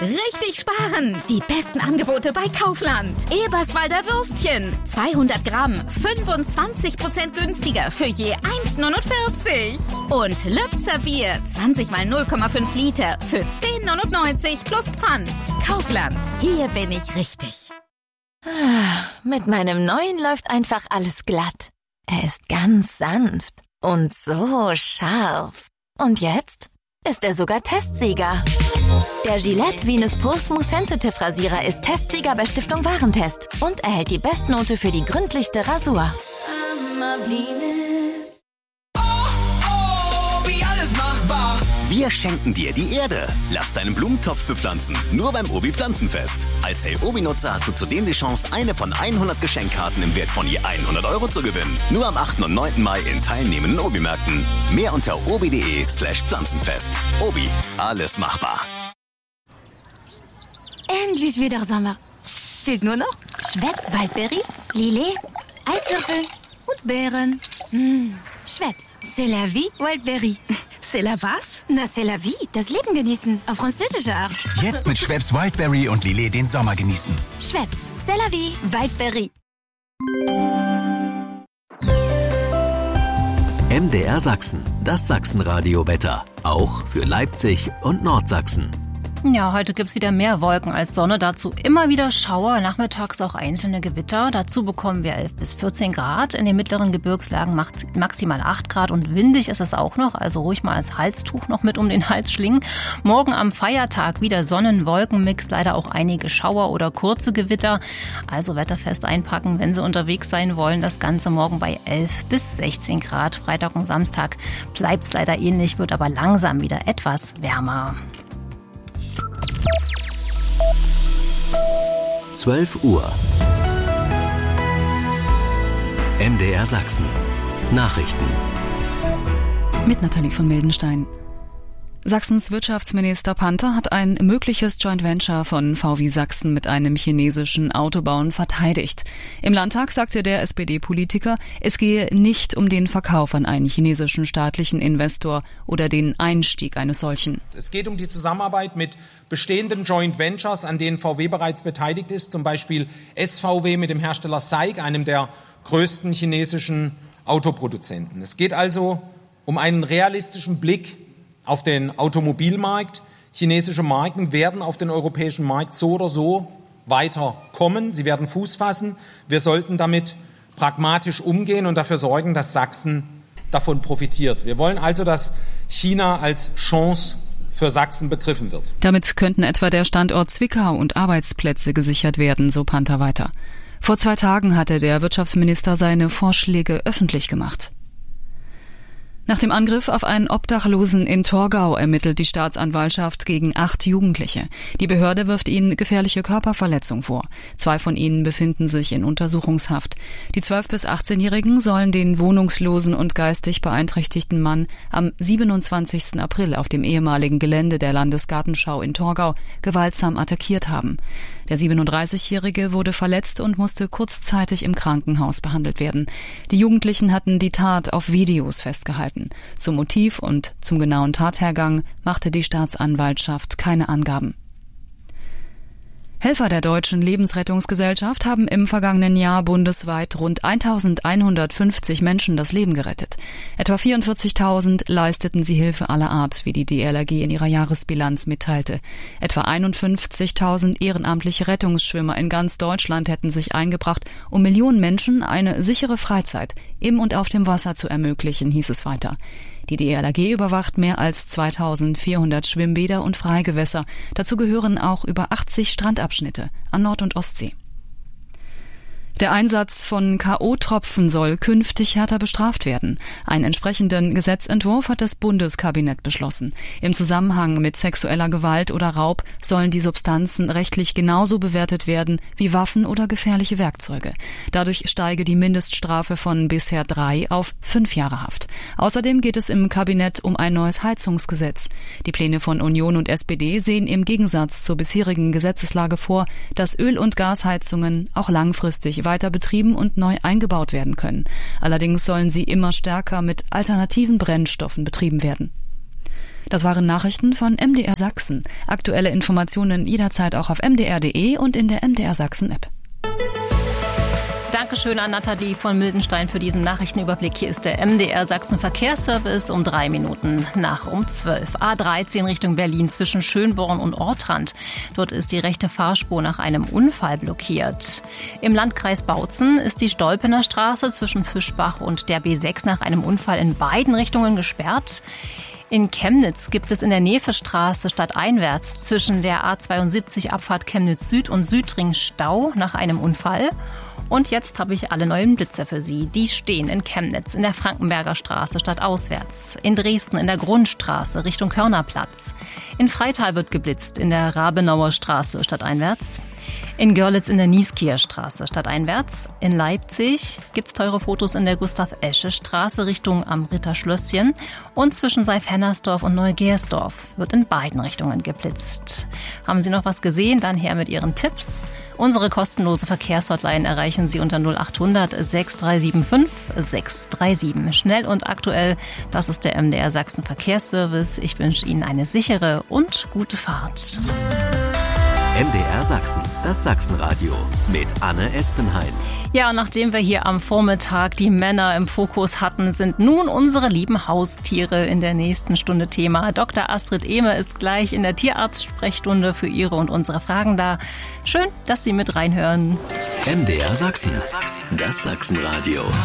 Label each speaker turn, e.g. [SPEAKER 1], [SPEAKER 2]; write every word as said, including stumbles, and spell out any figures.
[SPEAKER 1] Richtig sparen! Die besten Angebote bei Kaufland. Eberswalder Würstchen. zweihundert Gramm. fünfundzwanzig Prozent günstiger für je eins Komma neunundvierzig. Und Lübzer Bier. zwanzig mal null Komma fünf Liter für zehn Komma neunundneunzig plus Pfand. Kaufland. Hier bin ich richtig.
[SPEAKER 2] Mit meinem neuen läuft einfach alles glatt. Er ist ganz sanft und so scharf. Und jetzt ist er sogar Testsieger. Der Gillette Venus Pro Smooth Sensitive Rasierer ist Testsieger bei Stiftung Warentest und erhält die Bestnote für die gründlichste Rasur.
[SPEAKER 3] Wir schenken dir die Erde. Lass deinen Blumentopf bepflanzen. Nur beim Obi Pflanzenfest. Als Hey Obi-Nutzer hast du zudem die Chance, eine von hundert Geschenkkarten im Wert von je hundert Euro zu gewinnen. Nur am achten und neunten Mai in teilnehmenden Obi-Märkten. Mehr unter obi.de slash Pflanzenfest. Obi, alles machbar.
[SPEAKER 4] Endlich wieder Sommer. Fehlt nur noch Schweppes Waldberry, Lillet, Eiswürfel und Beeren. Mmh. Schweppes, c'est la vie, Wildberry.
[SPEAKER 5] C'est la was?
[SPEAKER 4] Na, c'est la vie, das Leben genießen, auf französische Art.
[SPEAKER 6] Jetzt mit Schweppes Wildberry und Lillet den Sommer genießen.
[SPEAKER 4] Schweppes, c'est la vie, Wildberry.
[SPEAKER 7] M D R Sachsen, das Sachsenradio-Wetter. Auch für Leipzig und Nordsachsen.
[SPEAKER 8] Ja, heute gibt's wieder mehr Wolken als Sonne. Dazu immer wieder Schauer, nachmittags auch einzelne Gewitter. Dazu bekommen wir elf bis vierzehn Grad. In den mittleren Gebirgslagen macht maximal acht Grad und windig ist es auch noch. Also ruhig mal als Halstuch noch mit um den Hals schlingen. Morgen am Feiertag wieder Sonnen-Wolken-Mix. Leider auch einige Schauer oder kurze Gewitter. Also wetterfest einpacken, wenn Sie unterwegs sein wollen. Das Ganze morgen bei elf bis sechzehn Grad. Freitag und Samstag bleibt's leider ähnlich, wird aber langsam wieder etwas wärmer.
[SPEAKER 7] zwölf Uhr. M D R Sachsen. Nachrichten.
[SPEAKER 9] Mit Nathalie von Mildenstein. Sachsens Wirtschaftsminister Panther hat ein mögliches Joint Venture von V W Sachsen mit einem chinesischen Autobauern verteidigt. Im Landtag sagte der S P D-Politiker, es gehe nicht um den Verkauf an einen chinesischen staatlichen Investor oder den Einstieg eines solchen.
[SPEAKER 10] Es geht um die Zusammenarbeit mit bestehenden Joint Ventures, an denen V W bereits beteiligt ist, zum Beispiel S V W mit dem Hersteller SAIC, einem der größten chinesischen Autoproduzenten. Es geht also um einen realistischen Blick auf den Automobilmarkt. Chinesische Marken werden auf den europäischen Markt so oder so weiterkommen. Sie werden Fuß fassen. Wir sollten damit pragmatisch umgehen und dafür sorgen, dass Sachsen davon profitiert. Wir wollen also, dass China als Chance für Sachsen begriffen wird.
[SPEAKER 9] Damit könnten etwa der Standort Zwickau und Arbeitsplätze gesichert werden, so Panther weiter. Vor zwei Tagen hatte der Wirtschaftsminister seine Vorschläge öffentlich gemacht. Nach dem Angriff auf einen Obdachlosen in Torgau ermittelt die Staatsanwaltschaft gegen acht Jugendliche. Die Behörde wirft ihnen gefährliche Körperverletzung vor. Zwei von ihnen befinden sich in Untersuchungshaft. Die zwölf- bis achtzehnjährigen sollen den wohnungslosen und geistig beeinträchtigten Mann am siebenundzwanzigsten April auf dem ehemaligen Gelände der Landesgartenschau in Torgau gewaltsam attackiert haben. Der siebenunddreißigjährige wurde verletzt und musste kurzzeitig im Krankenhaus behandelt werden. Die Jugendlichen hatten die Tat auf Videos festgehalten. Zum Motiv und zum genauen Tathergang machte die Staatsanwaltschaft keine Angaben. Helfer der Deutschen Lebensrettungsgesellschaft haben im vergangenen Jahr bundesweit rund eintausendeinhundertfünfzig Menschen das Leben gerettet. Etwa vierundvierzigtausend leisteten sie Hilfe aller Art, wie die D L R G in ihrer Jahresbilanz mitteilte. Etwa einundfünfzigtausend ehrenamtliche Rettungsschwimmer in ganz Deutschland hätten sich eingebracht, um Millionen Menschen eine sichere Freizeit im und auf dem Wasser zu ermöglichen, hieß es weiter. Die D L R G überwacht mehr als zweitausendvierhundert Schwimmbäder und Freigewässer. Dazu gehören auch über achtzig Strandabschnitte an Nord- und Ostsee. Der Einsatz von K O-Tropfen soll künftig härter bestraft werden. Einen entsprechenden Gesetzentwurf hat das Bundeskabinett beschlossen. Im Zusammenhang mit sexueller Gewalt oder Raub sollen die Substanzen rechtlich genauso bewertet werden wie Waffen oder gefährliche Werkzeuge. Dadurch steige die Mindeststrafe von bisher drei auf fünf Jahre Haft. Außerdem geht es im Kabinett um ein neues Heizungsgesetz. Die Pläne von Union und S P D sehen im Gegensatz zur bisherigen Gesetzeslage vor, dass Öl- und Gasheizungen auch langfristig weiter betrieben und neu eingebaut werden können. Allerdings sollen sie immer stärker mit alternativen Brennstoffen betrieben werden. Das waren Nachrichten von M D R Sachsen. Aktuelle Informationen jederzeit auch auf m d r punkt d e und in der M D R Sachsen App.
[SPEAKER 8] Dankeschön an Nathalie von Mildenstein für diesen Nachrichtenüberblick. Hier ist der M D R Sachsen Verkehrsservice um drei Minuten nach um zwölf. A dreizehn Richtung Berlin zwischen Schönborn und Ortrand. Dort ist die rechte Fahrspur nach einem Unfall blockiert. Im Landkreis Bautzen ist die Stolpener Straße zwischen Fischbach und der B sechs nach einem Unfall in beiden Richtungen gesperrt. In Chemnitz gibt es in der Nevestraße stadteinwärts zwischen der A zweiundsiebzig Abfahrt Chemnitz Süd und Südring Stau nach einem Unfall. Und jetzt habe ich alle neuen Blitzer für Sie. Die stehen in Chemnitz, in der Frankenberger Straße stadtauswärts, in Dresden in der Grundstraße Richtung Körnerplatz. In Freital wird geblitzt, in der Rabenauer Straße stadteinwärts. In Görlitz in der Nieskieer Straße stadteinwärts. In Leipzig gibt's teure Fotos in der Gustav-Esche-Straße Richtung am Ritterschlösschen. Und zwischen Seif-Hennersdorf und Neugersdorf wird in beiden Richtungen geblitzt. Haben Sie noch was gesehen? Dann her mit Ihren Tipps. Unsere kostenlose Verkehrshotline erreichen Sie unter null acht hundert sechs drei sieben fünf sechs drei sieben. Schnell und aktuell, das ist der M D R Sachsen Verkehrsservice. Ich wünsche Ihnen eine sichere und gute Fahrt.
[SPEAKER 7] M D R Sachsen, das Sachsenradio mit Anne Espenheim.
[SPEAKER 8] Ja, und nachdem wir hier am Vormittag die Männer im Fokus hatten, sind nun unsere lieben Haustiere in der nächsten Stunde Thema. Doktor Astrid Ehme ist gleich in der Tierarzt-Sprechstunde für Ihre und unsere Fragen da. Schön, dass Sie mit reinhören.
[SPEAKER 7] M D R Sachsen, das Sachsenradio.